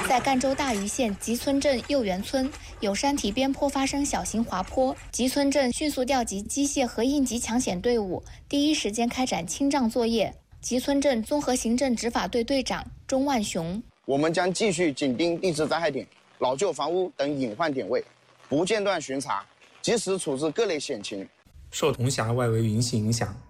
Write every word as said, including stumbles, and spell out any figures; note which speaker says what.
Speaker 1: 在赣州大余县集村镇右园村，有山体边坡发生小型滑坡，集村镇迅速调集机械和应急抢险队伍，第一时间开展清障作业。集村镇综合行政执法队队长钟万雄：
Speaker 2: 我们将继续紧盯地质灾害点、老旧房屋等隐患点位，不间断巡查，及时处置各类险情。
Speaker 3: 受铜匣外围云系影响，